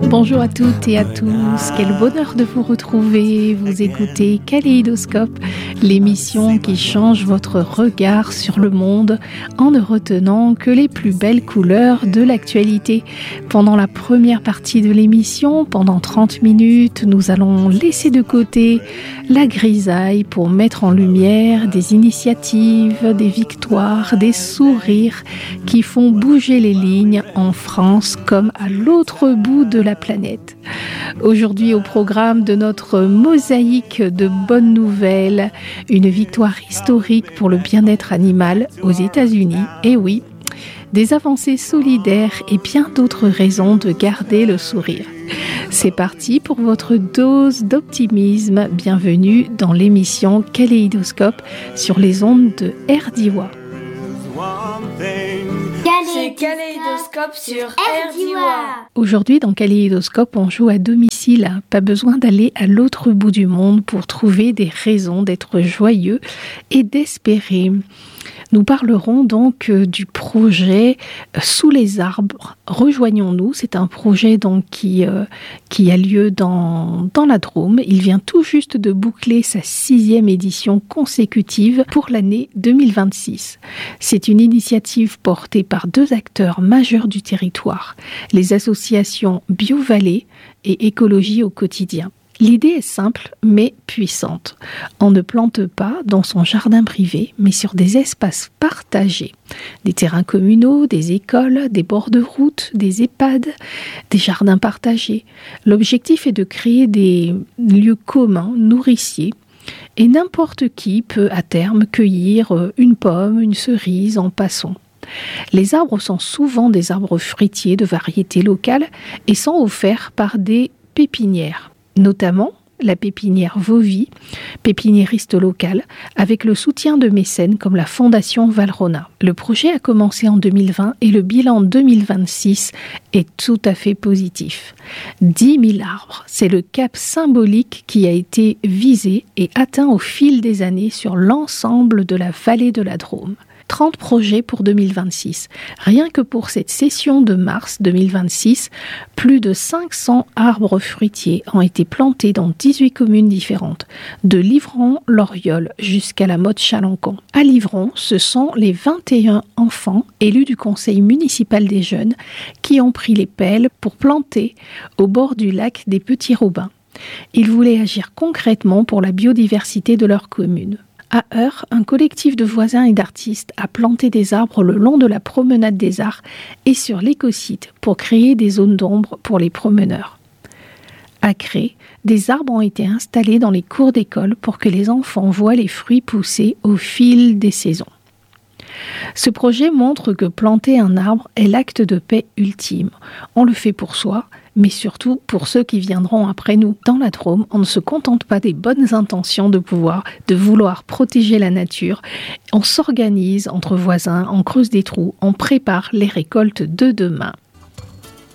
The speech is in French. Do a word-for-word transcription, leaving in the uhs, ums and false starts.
Bonjour à toutes et à tous, quel bonheur de vous retrouver. Vous écoutez Kaléidoscope, l'émission qui change votre regard sur le monde en ne retenant que les plus belles couleurs de l'actualité. Pendant la première partie de l'émission, pendant trente minutes, nous allons laisser de côté la grisaille pour mettre en lumière des initiatives, des victoires, des sourires qui font bouger les lignes en France comme à l'autre bout de la planète. Aujourd'hui, au programme de notre mosaïque de bonnes nouvelles, une victoire historique pour le bien-être animal aux États-Unis. Et oui, des avancées solidaires et bien d'autres raisons de garder le sourire. C'est parti pour votre dose d'optimisme. Bienvenue dans l'émission Kaléidoscope sur les ondes de R D I W A. C'est Kaléidoscope sur R D I W A. Aujourd'hui, dans Kaléidoscope, on joue à domicile. Pas besoin d'aller à l'autre bout du monde pour trouver des raisons d'être joyeux et d'espérer. Nous parlerons donc du projet Sous les arbres. Rejoignons-nous. C'est un projet donc qui, euh, qui a lieu dans, dans la Drôme. Il vient tout juste de boucler sa sixième édition consécutive pour l'année deux mille vingt-six. C'est une initiative portée par deux acteurs majeurs du territoire, les associations BioVallée et Écologie au quotidien. L'idée est simple mais puissante. On ne plante pas dans son jardin privé, mais sur des espaces partagés. Des terrains communaux, des écoles, des bords de route, des EHPAD, des jardins partagés. L'objectif est de créer des lieux communs, nourriciers, et n'importe qui peut à terme cueillir une pomme, une cerise en passant. Les arbres sont souvent des arbres fruitiers de variété locale et sont offerts par des pépinières. Notamment la pépinière Vauvy, pépiniériste locale, avec le soutien de mécènes comme la Fondation Valrhona. Le projet a commencé en deux mille vingt et le bilan deux mille vingt-six est tout à fait positif. dix mille arbres, c'est le cap symbolique qui a été visé et atteint au fil des années sur l'ensemble de la vallée de la Drôme. trente projets pour deux mille vingt-six. Rien que pour cette session de mars deux mille vingt-six, plus de cinq cents arbres fruitiers ont été plantés dans dix-huit communes différentes, de Livron-Loriol jusqu'à la Motte-Chalancon. À Livron, ce sont les vingt et un enfants élus du conseil municipal des jeunes qui ont pris les pelles pour planter au bord du lac des Petits Robins. Ils voulaient agir concrètement pour la biodiversité de leur commune. À Heure, un collectif de voisins et d'artistes a planté des arbres le long de la promenade des Arts et sur l'écosite pour créer des zones d'ombre pour les promeneurs. À Cré, des arbres ont été installés dans les cours d'école pour que les enfants voient les fruits pousser au fil des saisons. Ce projet montre que planter un arbre est l'acte de paix ultime. On le fait pour soi, mais surtout pour ceux qui viendront après nous. Dans la Drôme, on ne se contente pas des bonnes intentions de pouvoir, de vouloir protéger la nature. On s'organise entre voisins, on creuse des trous, on prépare les récoltes de demain.